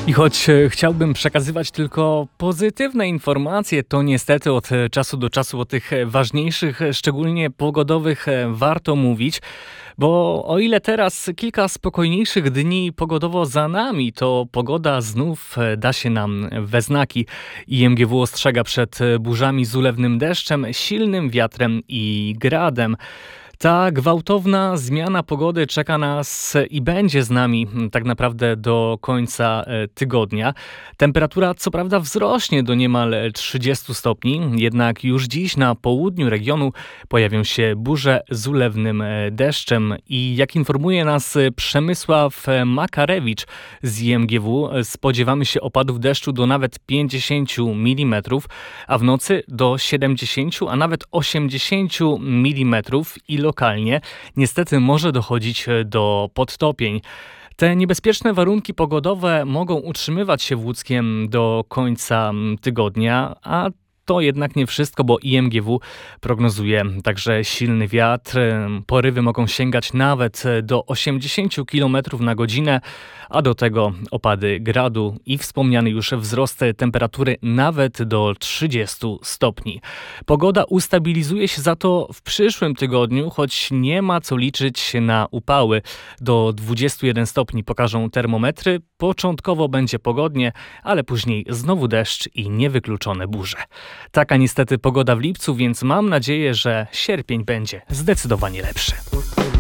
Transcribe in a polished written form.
I choć chciałbym przekazywać tylko pozytywne informacje, to niestety od czasu do czasu o tych ważniejszych, szczególnie pogodowych, warto mówić. Bo o ile teraz kilka spokojniejszych dni pogodowo za nami, to pogoda znów da się nam we znaki. IMGW ostrzega przed burzami z ulewnym deszczem, silnym wiatrem i gradem. Ta gwałtowna zmiana pogody czeka nas i będzie z nami tak naprawdę do końca tygodnia. Temperatura co prawda wzrośnie do niemal 30 stopni, jednak już dziś na południu regionu pojawią się burze z ulewnym deszczem i jak informuje nas Przemysław Makarewicz z IMGW, spodziewamy się opadów deszczu do nawet 50 mm, a w nocy do 70, a nawet 80 mm i lokalnie niestety może dochodzić do podtopień. Te niebezpieczne warunki pogodowe mogą utrzymywać się w Łódzkiem do końca tygodnia, a to jednak nie wszystko, bo IMGW prognozuje także silny wiatr. Porywy mogą sięgać nawet do 80 km na godzinę, a do tego opady gradu i wspomniany już wzrost temperatury nawet do 30 stopni. Pogoda ustabilizuje się za to w przyszłym tygodniu, choć nie ma co liczyć na upały. Do 21 stopni pokażą termometry. Początkowo będzie pogodnie, ale później znowu deszcz i niewykluczone burze. Taka niestety pogoda w lipcu, więc mam nadzieję, że sierpień będzie zdecydowanie lepszy.